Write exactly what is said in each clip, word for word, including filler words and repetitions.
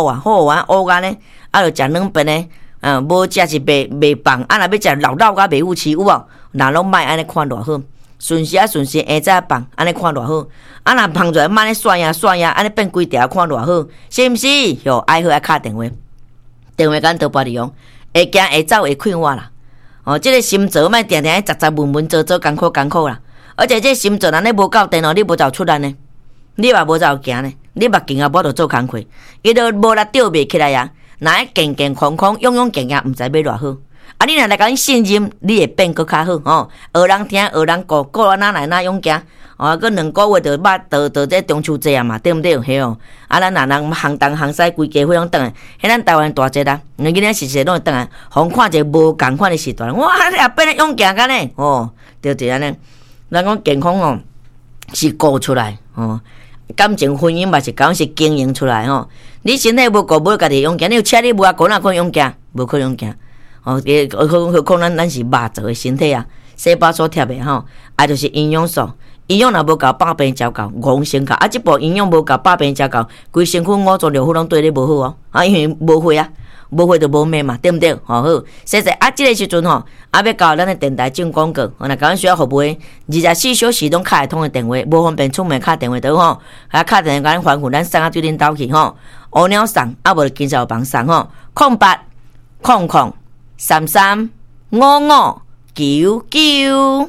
乌啊，好玩乌干呢，啊，就食两边呢，嗯，无食是袂袂棒，啊，若要食老老甲袂有饲有无？若拢卖安尼看偌好，顺时啊顺时下早放，安尼看偌好，啊，若放出来慢咧刷呀刷呀，安尼变规条看偌好，是毋是？哟，爱好爱敲电话，电话敢倒拨你用，会惊会走会快活啦。哦，即、這个心做莫定定杂杂文文做做艰苦艰苦啦，而且这心做若你无够电哦，你无走出来呢，你嘛无走行呢，你目镜啊无就做工课，伊都无力吊袂起来呀，若爱健健康康、勇勇健健，毋知要偌好。啊，你若来甲你信任，你会变搁较好哦。学人听，学人顾，顾啊哪来哪勇行。哦，搁两个月就捌到到这中秋节啊嘛，对毋对？嘿哦，啊，咱若人行东行西，规家伙拢转来，迄咱台湾大节啦，你今仔时时拢会转来，互看一个无共款的时段，哇，你也变得勇敢个呢，哦，对对安尼，咱讲健康哦，是顾出来哦，感情婚姻嘛是讲是经营出来哦。你身体无顾，无家己勇敢，你有车你无啊顾，哪可能勇敢？无可能勇敢。哦，何何何况咱咱是肉做的身体啊，细胞所贴的吼，啊就是营养素。营养若无够，百病交够，五成够。啊，即部营养无够，百病交够，规身躯五脏六腑拢对你无好哦。啊，因为无血啊，无血就无命嘛，对毋对？吼、哦、好，实在啊，即、這个时阵吼，啊要到咱的电台进广告，若甲咱需要服务的，二十四小时拢敲会通的电话，无方便出门敲电话倒吼，啊敲电话甲咱吩咐，咱送啊对恁兜去吼，乌鸟送，啊无就经销帮送吼，空八空空三三五五九九。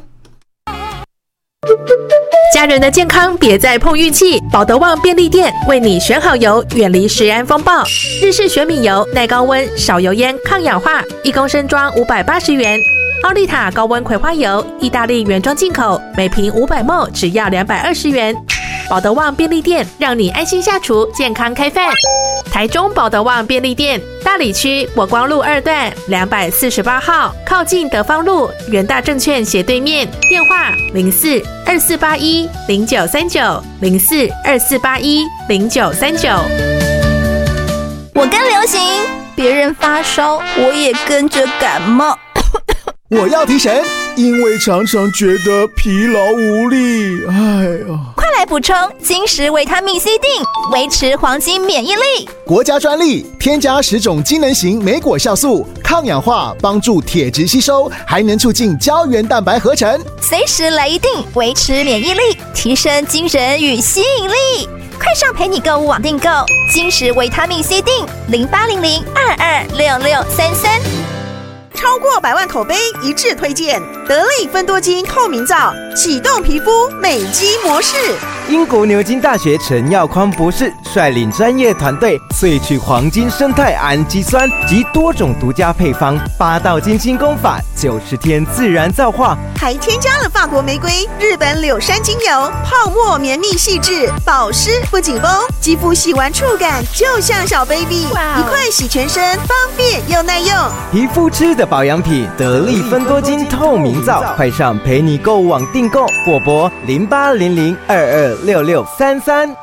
家人的健康别再碰运气，保德旺便利店为你选好油，远离食安风暴。日式玄米油，耐高温、少油烟、抗氧化，一公升装五百八十元。奥利塔高温葵花油，意大利原装进口，每瓶五百毫升只要两百二十元。保德旺便利店让你安心下厨，健康开饭。台中保德旺便利店大里区国光路二段两百四十八号，靠近德芳路元大证券斜对面，电话零四二四八一零九三九零四二四八一零九三九。 我跟流行，别人发烧，我也跟着感冒。 我要提神，因为常常觉得疲劳无力。哎呀， 快来补充金石维他命 C 锭，维持黄金免疫力。 国家专利，添加十种机能型莓果酵素，抗氧化，帮助铁质吸收，还能促进胶原蛋白合成。 随时来一锭，维持免疫力，提升精神与吸引力。快上陪你购物网订购金石维他命 C 锭，零八零零二二六六三三。 超过百万口碑一致推荐得力芬多精透明皂，启动皮肤美肌模式。 英国牛津大学陈耀匡博士率领专业团队萃取黄金生态氨基酸及多种独家配方，八道金星功法，九十天自然皂化， 还添加了法国玫瑰、日本柳杉精油，泡沫绵密细致，保湿不紧绷，肌肤洗完触感就像小 baby， 一块洗全身，方便又耐用。 皮肤吃的保养品得力芬多精透明皂，快上陪你购物网订购，或拨零八零零二二六六三三。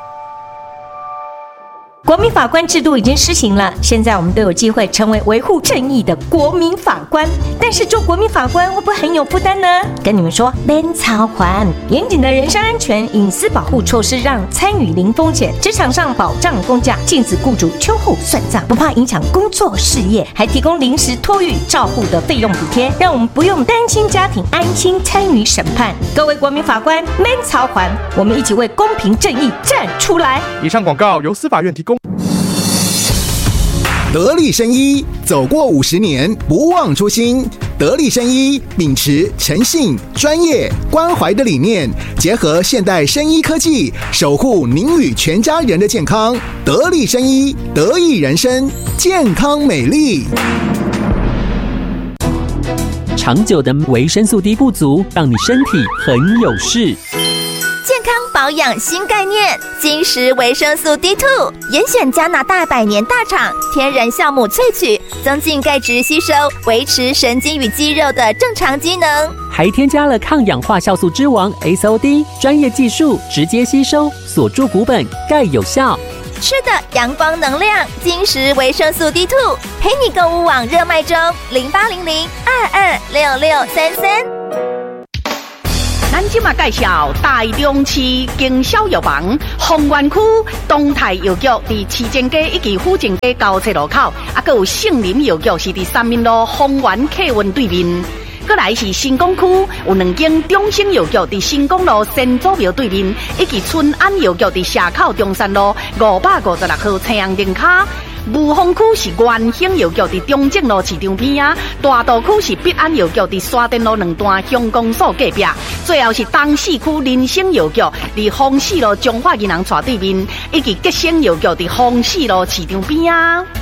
国民法官制度已经施行了，现在我们都有机会成为维护正义的国民法官。但是做国民法官会不会很有负担呢？跟你们说，免操还严谨的人身安全、隐私保护措施，让参与零风险，职场上保障工价，禁止雇主秋后算账，不怕影响工作事业，还提供临时托育照护的费用补贴，让我们不用单亲家庭安心参与审判。各位国民法官，免操还，我们一起为公平正义站出来。 以上广告由司法院提供。 得力生医，走过五十年，不忘初心。得力生医秉持诚信、专业、关怀的理念，结合现代生医科技，守护您与全家人的健康。得力生医，得益人生，健康美丽。 长久的维生素 D 不足，让你身体很有事。 健康保养新概念，金石维生素 D 二 严选加拿大百年大厂天然酵母萃取，增进钙质吸收，维持神经与肌肉的正常机能， 还添加了抗氧化酵素之王 S O D 专业技术，直接吸收，锁住骨本，钙有效。 吃的阳光能量，金石维生素 D 二 陪你购物网热卖中，零八零零二二六六三三。 哪咱今嘛介绍台中市经销药房丰原区东泰药局伫市政街以及府政街交叉路口，啊，佮有杏林药局是伫三民路丰原客运对面。过来是新港区有两间中兴药局伫新港路新祖庙对面，以及春安药局伫社口中山路五百五十六号青阳灯卡。雾峰区是元兴药局伫中正路市场边啊，大道区是必安药局伫沙田路两段乡公所隔壁，最后是东市区林兴药局伫丰市路中华银行斜对面，以及吉兴药局伫丰市路市场边啊。